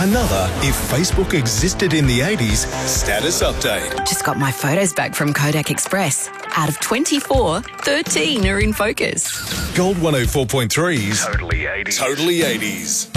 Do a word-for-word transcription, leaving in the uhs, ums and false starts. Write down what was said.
Another If Facebook Existed in the eighties status update. Just got my photos back from Kodak Express. Out of twenty-four, thirteen are in focus. Gold one oh four point three's Totally eighties. Totally eighties.